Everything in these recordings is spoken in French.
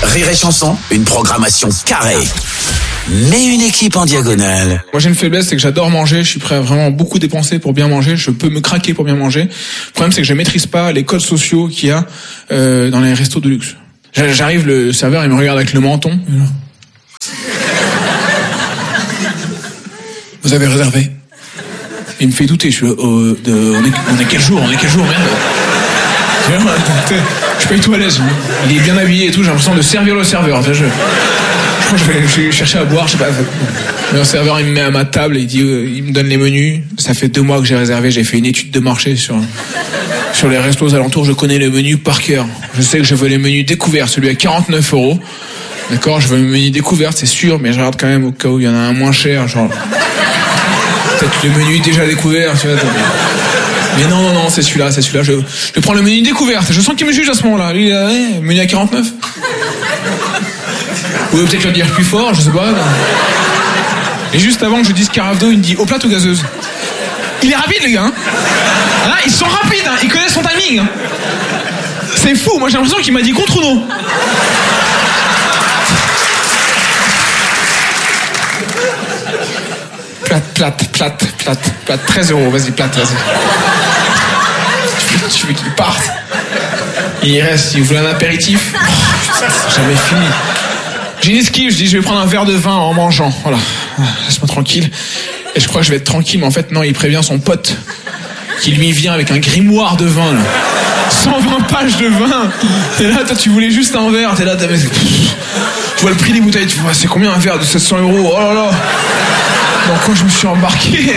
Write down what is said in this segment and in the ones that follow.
Rire et Chanson, une programmation carrée, mais une équipe en diagonale. Moi j'ai une faiblesse, c'est que j'adore manger, je suis prêt à vraiment beaucoup dépenser pour bien manger, je peux me craquer pour bien manger. Le problème c'est que je maîtrise pas les codes sociaux qu'il y a dans les restos de luxe. J'arrive, le serveur il me regarde avec le menton. Vous avez réservé? Il me fait douter, je suis on est quel jour, merde. Je paye tout à l'aise. Il est bien habillé et tout, j'ai l'impression de servir le serveur. Je crois que je vais chercher à boire, je sais pas. Le serveur il me met à ma table et il me donne les menus. Ça fait 2 mois que j'ai réservé, j'ai fait une étude de marché sur les restos aux alentours, je connais le menu par cœur. Je sais que je veux les menus découverts, celui à 49 €. D'accord, je veux le menu découvert, c'est sûr, mais je regarde quand même au cas où il y en a un moins cher, genre peut-être le menu déjà découvert, tu vois. Mais non, c'est celui-là. Je prends le menu découverte. Je sens qu'il me juge à ce moment-là. Lui, menu à 49. Ou peut-être le dire plus fort, je sais pas. Et juste avant que je dise carafe d'eau, il me dit eau plate ou gazeuse. Il est rapide, les gars. Là, ils sont rapides, ils connaissent son timing. C'est fou, moi j'ai l'impression qu'il m'a dit contre ou non. Plate, 13 €, vas-y, plate, vas-y. Tu veux qu'il parte. Il reste, il voulait un apéritif. C'est jamais fini. J'ai une esquive, je dis je vais prendre un verre de vin en mangeant. Voilà, laisse-moi tranquille. Et je crois que je vais être tranquille, mais en fait non, il prévient son pote qui lui vient avec un grimoire de vin là. 120 pages de vin. T'es là, toi tu voulais juste un verre, t'es là, tu vois le prix des bouteilles, tu vois c'est combien un verre de 700 €. Oh là là. Donc quand je me suis embarqué...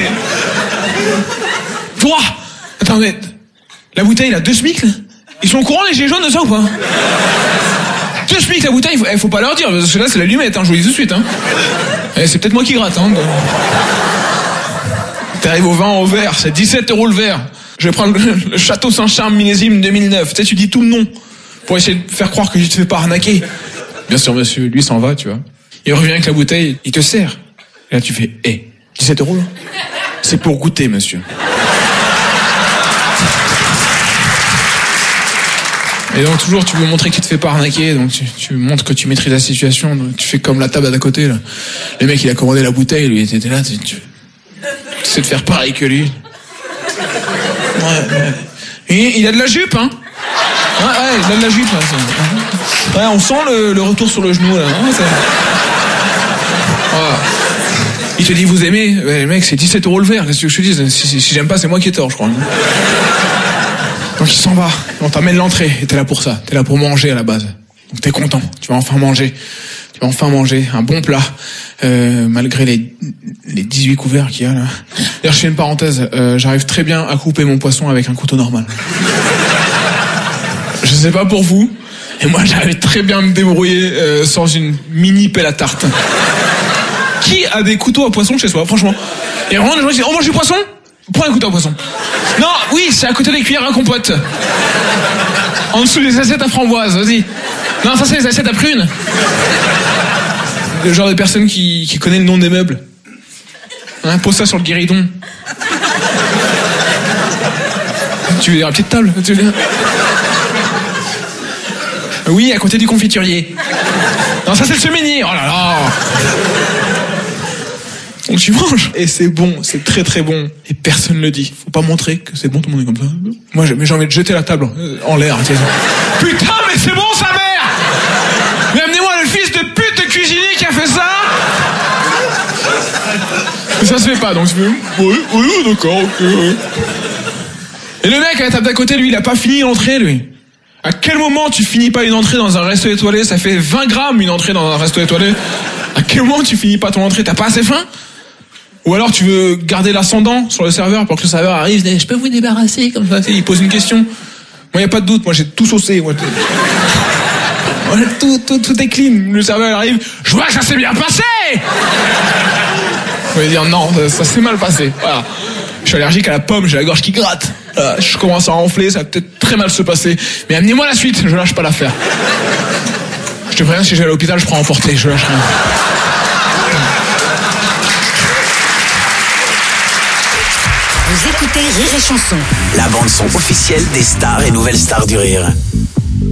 Toi, attends mais... La bouteille, là, 2 SMIC, là. Ils sont au courant les gilets jaunes de ça ou pas? 2 SMIC la bouteille, faut pas leur dire, parce que là c'est l'allumette, je vous le dis tout de suite. C'est peut-être moi qui gratte. T'arrives au vin au verre, c'est 17 € le verre. Je vais prendre le Château Saint-Charles millésime 2009. Tu sais, tu dis tout le nom pour essayer de faire croire que je te fais pas arnaquer. Bien sûr monsieur, lui s'en va, tu vois. Il revient avec la bouteille, il te sert. Et là tu fais, 17 € là. C'est pour goûter monsieur. Et donc toujours tu veux montrer que tu te fais pas arnaquer, donc tu montres que tu maîtrises la situation, donc tu fais comme la table d'à côté là. Le mec il a commandé la bouteille, lui il était là, tu essaies de faire pareil que lui. Ouais. Et il a de la jupe Ouais, il a de la jupe là. Ouais, on sent le retour sur le genou là. Voilà. Il te dit vous aimez, ouais, mec c'est 17 € le verre, qu'est-ce que je te dis, si j'aime pas c'est moi qui ai tort je crois. Donc il s'en va, on t'amène l'entrée, et t'es là pour ça, t'es là pour manger à la base. Donc t'es content, tu vas enfin manger un bon plat, malgré les 18 couverts qu'il y a là. D'ailleurs je fais une parenthèse, j'arrive très bien à couper mon poisson avec un couteau normal. Je sais pas pour vous, et moi j'arrive très bien à me débrouiller sans une mini pelle à tarte. Qui a des couteaux à poisson chez soi, franchement? Et vraiment les gens disent, on mange du poisson? Prends un couteau à poisson. Non, oui, c'est à côté des cuillères à compote. En dessous des assiettes à framboise, vas-y. Non, ça c'est les assiettes à prunes. Le genre de personne qui connaît le nom des meubles. Pose ça sur le guéridon. Tu veux dire la petite table? Oui, à côté du confiturier. Non, ça c'est le seminier. Oh là là. Donc tu manges, et c'est bon, c'est très très bon, et personne ne le dit. Faut pas montrer que c'est bon, tout le monde est comme ça. Moi j'ai envie de jeter la table en l'air. Putain, mais c'est bon sa mère! Mais amenez-moi le fils de pute de cuisinier qui a fait ça! Mais ça se fait pas, donc tu fais, oui, d'accord, ok. Et le mec à la table d'à côté, lui, il a pas fini l'entrée, lui. À quel moment tu finis pas une entrée dans un resto étoilé? Ça fait 20 grammes une entrée dans un resto étoilé. À quel moment tu finis pas ton entrée? T'as pas assez faim? Ou alors tu veux garder l'ascendant sur le serveur pour que le serveur arrive, je peux vous débarrasser comme ça, il pose une question. Moi y a pas de doute, moi j'ai tout saucé. Tout est clean. Le serveur arrive, je vois que ça s'est bien passé. On va dire non, ça s'est mal passé. Voilà. Je suis allergique à la pomme, j'ai la gorge qui gratte. Je commence à enfler, ça va peut-être très mal se passer. Mais amenez-moi la suite, je lâche pas l'affaire. Je te préviens, si j'ai à l'hôpital, je prends emporter, je lâche rien. Vous écoutez Rire et Chanson, la bande son officielle des stars et nouvelles stars du rire.